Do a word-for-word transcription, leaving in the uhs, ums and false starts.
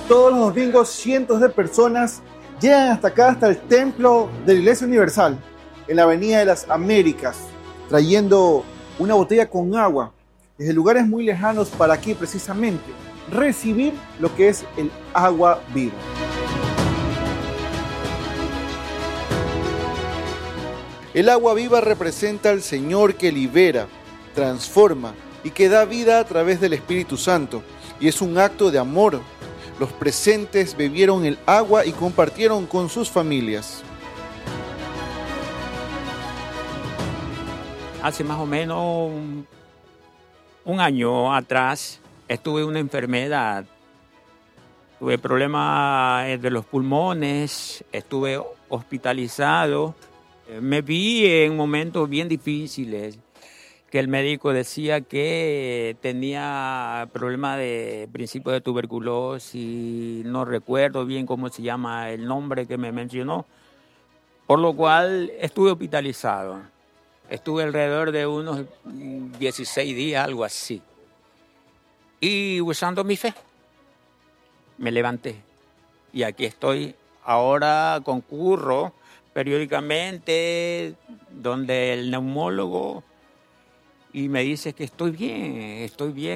Todos los domingos cientos de personas llegan hasta acá, hasta el templo de la Iglesia Universal, en la Avenida de las Américas, trayendo una botella con agua desde lugares muy lejanos para aquí precisamente recibir lo que es el agua viva. El agua viva representa al Señor que libera, transforma y que da vida a través del Espíritu Santo, y es un acto de amor. Los presentes bebieron el agua y compartieron con sus familias. Hace más o menos un, un año atrás estuve una enfermedad. Tuve problemas de los pulmones, estuve hospitalizado. Me vi en momentos bien difíciles, que el médico decía que tenía problemas de principio de tuberculosis, no recuerdo bien cómo se llama el nombre que me mencionó, por lo cual estuve hospitalizado. Estuve alrededor de unos dieciséis días, algo así. Y usando mi fe, me levanté. Y aquí estoy. Ahora concurro periódicamente donde el neumólogo y me dice que estoy bien, estoy bien.